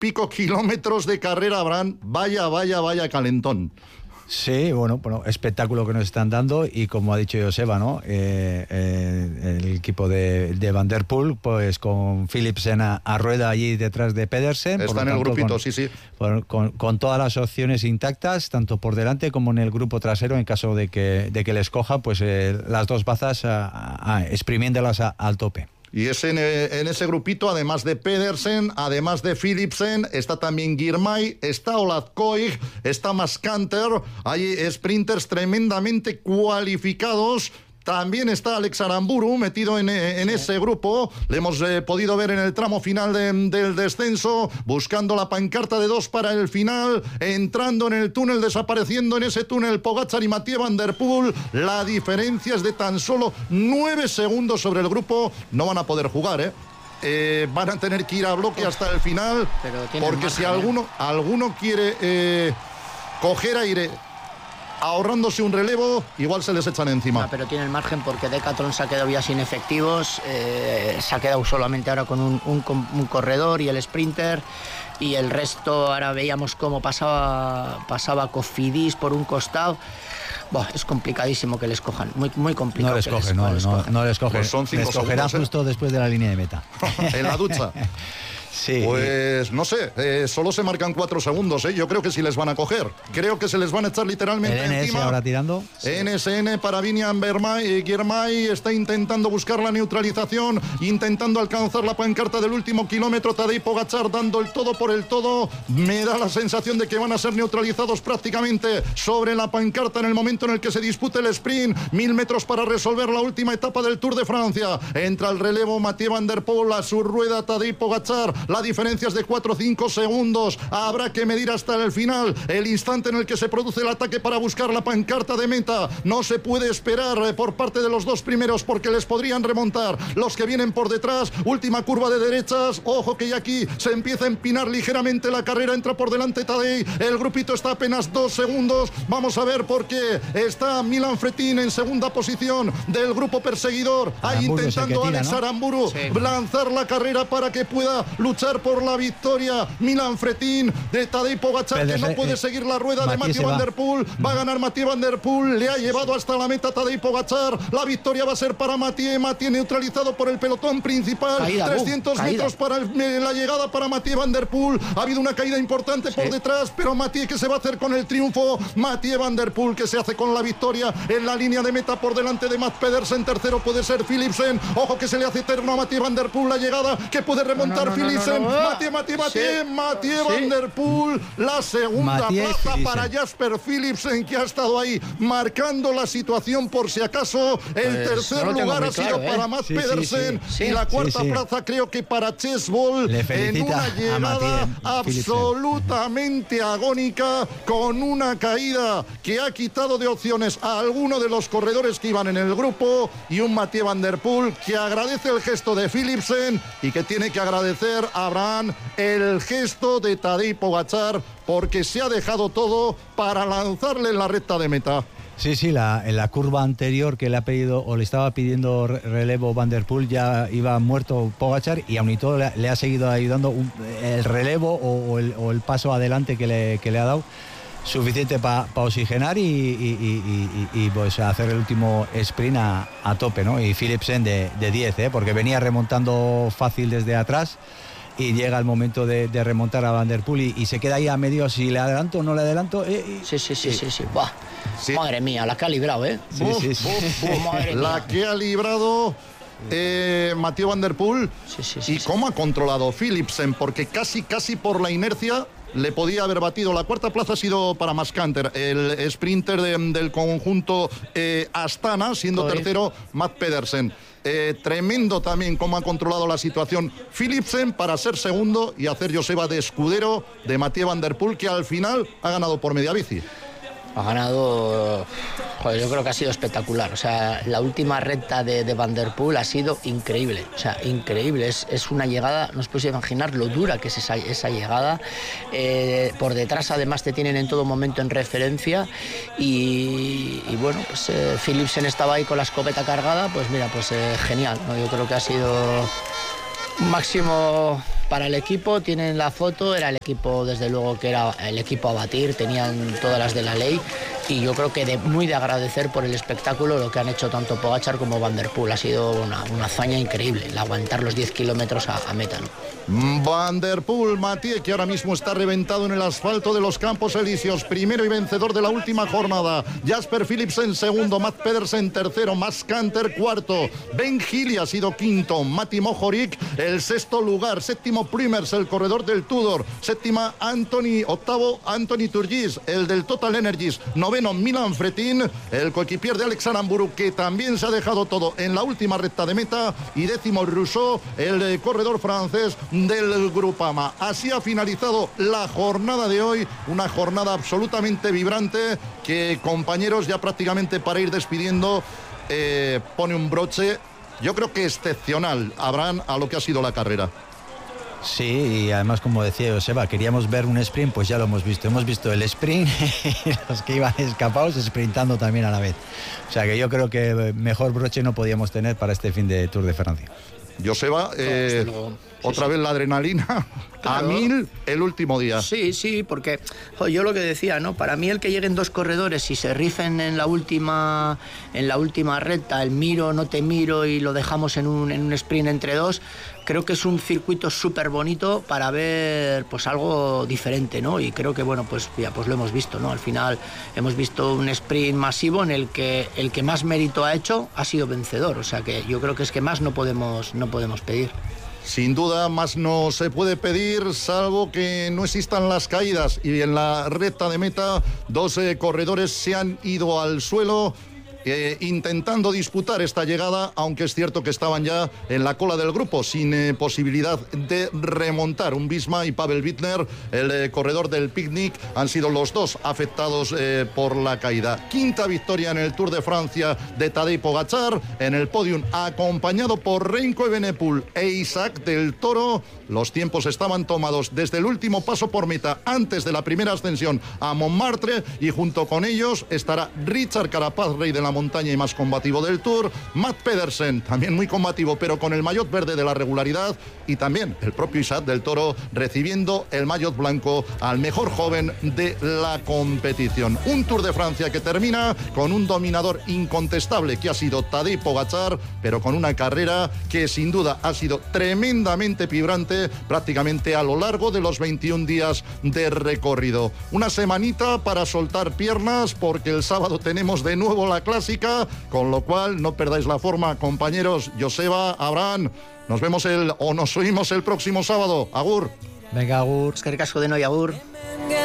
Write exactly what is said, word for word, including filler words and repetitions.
pico kilómetros de carrera habrán. Vaya, vaya, vaya calentón. Sí, bueno, bueno, espectáculo que nos están dando y como ha dicho Joseba, ¿no? Eh, eh, el equipo de, de Van der Poel, pues con Philipsen a, a rueda allí detrás de Pedersen. Está en el grupito, con, sí, sí. Por, con, con todas las opciones intactas, tanto por delante como en el grupo trasero, en caso de que, de que les coja, pues eh, las dos bazas a, a, a, exprimiéndolas a, al tope. Y es en, en ese grupito, además de Pedersen, además de Philipsen, está también Girmay, está Olav Koig, está Mascanter, hay sprinters tremendamente cualificados. También está Alex Aramburu metido en, en ese grupo. Le hemos eh, podido ver en el tramo final de, del descenso, buscando la pancarta de dos para el final, entrando en el túnel, desapareciendo en ese túnel Pogačar y Mathieu Van der Poel. La diferencia es de tan solo nueve segundos sobre el grupo. No van a poder jugar, ¿eh? Eh, van a tener que ir a bloque hasta el final, porque si alguno, alguno quiere eh, coger aire ahorrándose un relevo, igual se les echan encima. No, pero tiene el margen porque Decathlon se ha quedado ya sin efectivos, eh, se ha quedado solamente ahora con un, un, un corredor y el sprinter, y el resto ahora veíamos cómo pasaba, pasaba Cofidis por un costado. Buah, es complicadísimo que les cojan, muy, muy complicado. No les cogen, no, no, les cogen. no les cogen. Pues son cinco les cogerán segundos, justo ¿eh? Después de la línea de meta. En la ducha. Sí. Pues no sé, eh, solo se marcan cuatro segundos, ¿eh? Yo creo que sí les van a coger. Creo que se les van a echar literalmente el N S encima. Ahora tirando. Sí. N S N para Vinian Girmay está intentando buscar la neutralización, intentando alcanzar la pancarta del último kilómetro. Tadej Pogačar dando el todo por el todo. Me da la sensación de que van a ser neutralizados prácticamente sobre la pancarta en el momento en el que se dispute el sprint. Mil metros para resolver la última etapa del Tour de Francia. Entra el relevo Mathieu Van der Poel, a su rueda Tadej Pogačar. La diferencia es de cuatro o cinco segundos. Habrá que medir hasta el final el instante en el que se produce el ataque para buscar la pancarta de meta. No se puede esperar por parte de los dos primeros porque les podrían remontar los que vienen por detrás. Última curva de derechas. Ojo que ya aquí se empieza a empinar ligeramente la carrera. Entra por delante Tadej. El grupito está apenas dos segundos. Vamos a ver por qué está Milan Fretin en segunda posición del grupo perseguidor. Ahí intentando tira, Alex ¿no? Aramburu sí. lanzar la carrera para que pueda luchar por la victoria. Milan Fretin de Tadej Pogačar, que no puede eh, seguir la rueda de Mathieu Van der Poel. Va a ganar Mathieu Van der Poel. Le ha llevado hasta la meta Tadej Pogačar. La victoria va a ser para Mathieu. Mathieu neutralizado por el pelotón principal. Caída, trescientos uh, metros para el, la llegada para Mathieu Van der Poel. Ha habido una caída importante sí. por detrás, pero Mathieu que se va a hacer con el triunfo. Mathieu Van der Poel que se hace con la victoria en la línea de meta por delante de Mads Pedersen. Tercero puede ser Philipsen. Ojo que se le hace eterno a Mathieu Van der Poel la llegada, que puede remontar no, no, no, Philipsen. No, no, no. Mathieu, Mathieu, Mathieu, sí. Mathieu sí. Van der Poel, la segunda Mathieu plaza Philipsen. Para Jasper Philipsen, que ha estado ahí marcando la situación por si acaso. El pues tercer no lugar ha sido claro, ¿eh? para Mads sí, Pedersen sí, sí, sí. y la cuarta sí, sí. plaza creo que para Chess Ball, en una llegada absolutamente Philipsen. agónica, con una caída que ha quitado de opciones a alguno de los corredores que iban en el grupo, y un Mathieu Van der Poel que agradece el gesto de Philipsen y que tiene que agradecer a Abraham el gesto de Tadej Pogačar, porque se ha dejado todo para lanzarle en la recta de meta. Sí, sí, la, en la curva anterior que le ha pedido o le estaba pidiendo relevo Van der Poel, ya iba muerto Pogačar, y aun y todo le, le ha seguido ayudando un, el relevo o, o, el, o el paso adelante que le, que le ha dado, suficiente para pa oxigenar y, y, y, y, y pues hacer el último sprint a, a tope, ¿no? Y Philipsen de, de diez, ¿eh? Porque venía remontando fácil desde atrás y llega el momento de, de remontar a Van der Poel y, y se queda ahí a medio, si le adelanto o no le adelanto. Eh, y, sí, sí, sí, sí, sí. Buah. sí. Madre mía, la que ha librado, ¿eh? Sí, uf, sí, sí. Uf, uf, madre la mía. que ha librado eh, Mathieu Van der Poel. Sí, sí, sí, y sí. cómo ha controlado Philipsen, porque casi, casi por la inercia le podía haber batido. La cuarta plaza ha sido para Mascanter, el sprinter de, del conjunto eh, Astana, siendo Oye. tercero Mads Pedersen. Eh, tremendo también cómo ha controlado la situación Philipsen para ser segundo y hacer Joseba de escudero de Mathieu Van der Poel, que al final ha ganado por media bici. Ha ganado, joder, yo creo que ha sido espectacular. O sea, la última recta de, de Van der Poel ha sido increíble. O sea, increíble. Es, es una llegada, no os podéis imaginar lo dura que es esa, esa llegada. Eh, por detrás, además, te tienen en todo momento en referencia. Y, y bueno, pues eh, Philipsen estaba ahí con la escopeta cargada. Pues mira, pues eh, genial, ¿no? Yo creo que ha sido un máximo para el equipo, tienen la foto, era el equipo, desde luego que era el equipo a batir, tenían todas las de la ley, y yo creo que de, muy de agradecer por el espectáculo lo que han hecho tanto Pogačar como Van der Poel. Ha sido una, una hazaña increíble, el aguantar los diez kilómetros a, a meta, ¿no? Van der Poel, Mathieu, que ahora mismo está reventado en el asfalto de los Campos Elíseos, primero y vencedor de la última jornada. Jasper Philipsen segundo, Mads Pedersen tercero, Mads Kanter cuarto, Ben Gili ha sido quinto, Mati Mohoric el sexto lugar, séptimo Plumers, el corredor del Tudor, séptima Anthony, octavo Anthony Turgis, el del Total Energies, noveno Milan Fretin, el coequipier de Alex Aramburu, que también se ha dejado todo en la última recta de meta, y décimo Rousseau, el eh, corredor francés del Groupama. Así ha finalizado la jornada de hoy, una jornada absolutamente vibrante que, compañeros, ya prácticamente para ir despidiendo, eh, pone un broche, yo creo que excepcional, Abraham, a lo que ha sido la carrera. Sí, y además, como decía Joseba, queríamos ver un sprint, pues ya lo hemos visto. Hemos visto el sprint y los que iban escapados sprintando también a la vez. O sea que yo creo que mejor broche no podíamos tener para este fin de Tour de Francia. Joseba, eh, no, otra sí, vez sí. La adrenalina claro. A mil el último día. Sí, sí, porque jo, yo lo que decía, ¿no? Para mí el que lleguen dos corredores y se rifen en la última en la última recta, el miro, no te miro y lo dejamos en un, en un sprint entre dos, creo que es un circuito súper bonito para ver pues algo diferente, ¿no? Y creo que, bueno, pues ya pues lo hemos visto, ¿no? Al final hemos visto un sprint masivo en el que el que más mérito ha hecho ha sido vencedor, o sea que yo creo que es que más no podemos no podemos pedir. Sin duda, más no se puede pedir, salvo que no existan las caídas. Y en la recta de meta, dos eh, corredores se han ido al suelo, Eh, intentando disputar esta llegada, aunque es cierto que estaban ya en la cola del grupo, sin eh, posibilidad de remontar. Un Visma y Pavel Bittner, el eh, corredor del Picnic, han sido los dos afectados eh, por la caída. Quinta victoria en el Tour de Francia de Tadej Pogačar, en el podium acompañado por Remco Evenepoel e Isaac del Toro. Los tiempos estaban tomados desde el último paso por meta, antes de la primera ascensión a Montmartre, y junto con ellos estará Richard Carapaz, rey de la montaña y más combativo del Tour, Mads Pedersen, también muy combativo, pero con el maillot verde de la regularidad, y también el propio Isaac del Toro recibiendo el maillot blanco al mejor joven de la competición. Un Tour de Francia que termina con un dominador incontestable que ha sido Tadej Pogačar, pero con una carrera que sin duda ha sido tremendamente vibrante prácticamente a lo largo de los veintiún días de recorrido. Una semanita para soltar piernas, porque el sábado tenemos de nuevo la clásica, con lo cual no perdáis la forma, compañeros. Joseba, Abraham, nos vemos el o nos oímos el próximo sábado. Agur. Venga, agur. Eskerrik asko denoi, agur.